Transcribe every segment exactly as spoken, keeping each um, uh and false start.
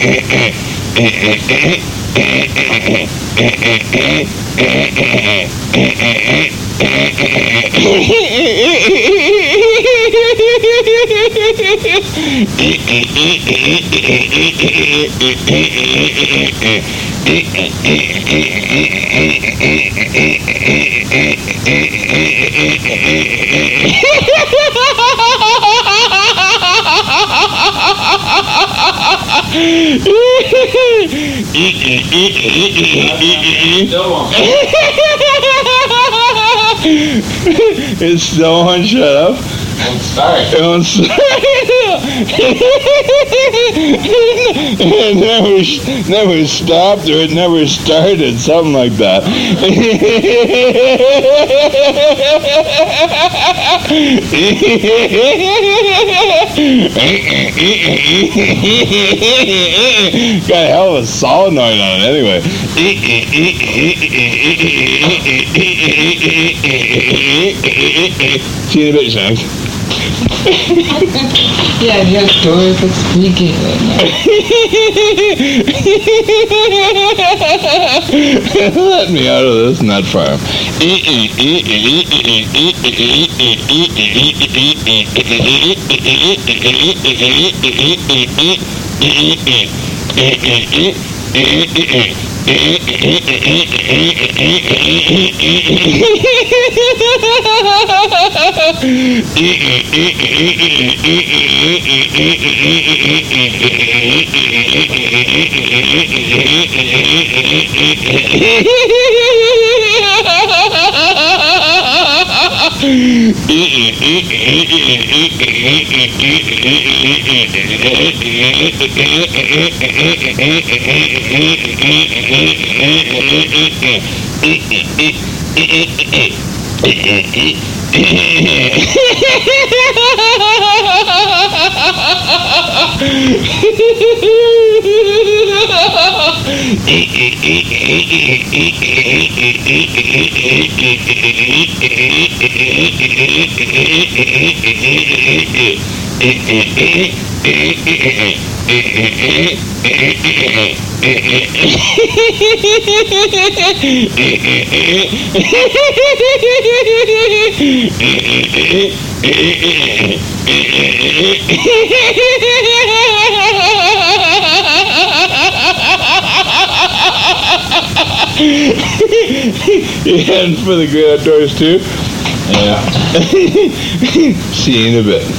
It's still on. Shut up. Don't start. It won't start. It never, never stopped, or it never started. Something like that. Got a hell of a solenoid on it, anyway. See you in a bit, Shanks. Yeah, your door is like squeaking right now. Let me out of this nut farm. You heading for the great outdoors too? Yeah. See you in a bit.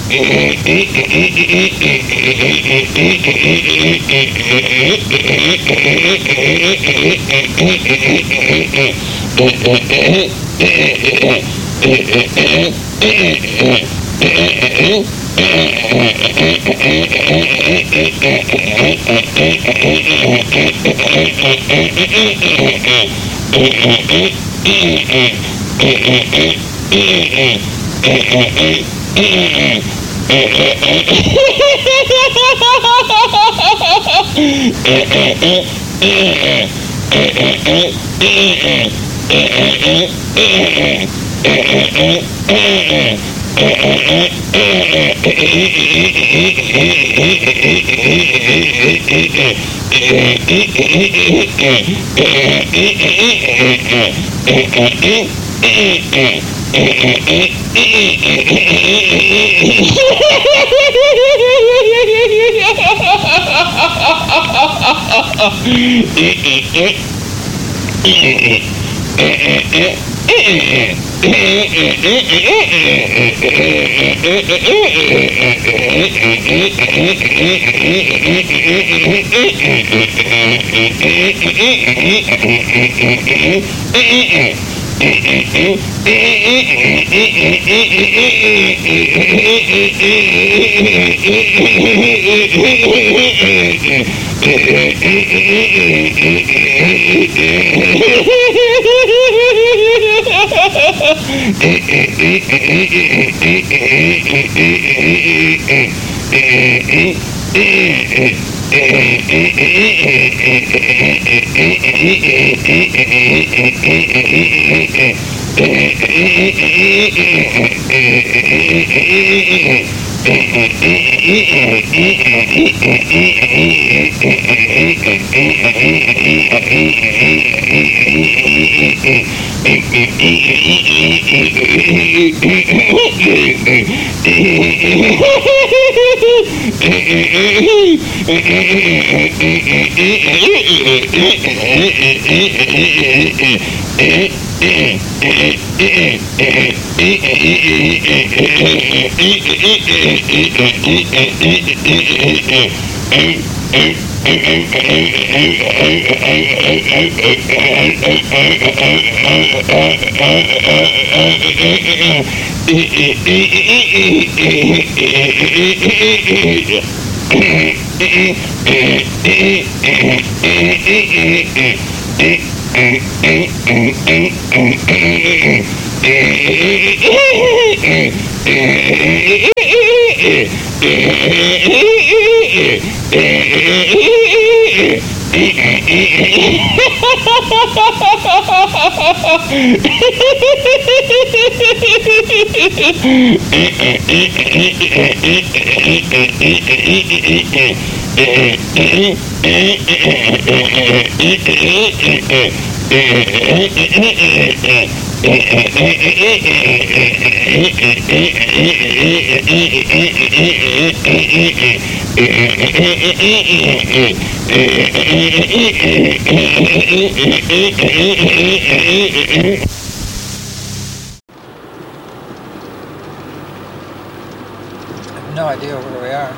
No idea where we are.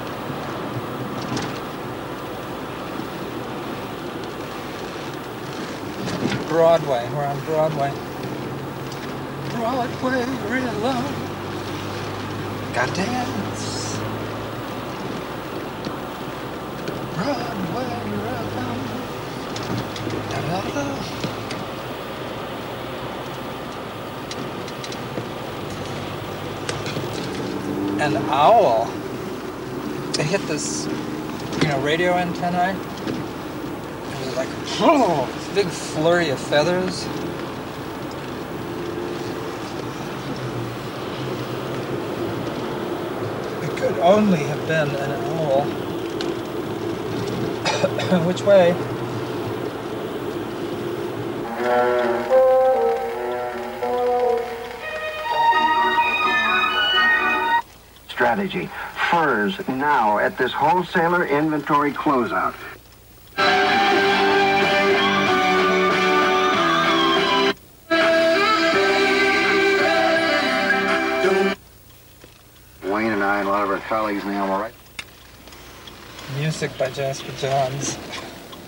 Broadway. We're on Broadway. Broadway, real low. Gotta dance. Broadway, real low. Da da da. An owl. They hit this, you know, radio antennae. It was like, oh, this big flurry of feathers. It could only have been an owl. Which way? Strategy. Furs now at this wholesaler inventory closeout. Wayne and I and a lot of our colleagues in the Alamo right. Music by Jasper Johns.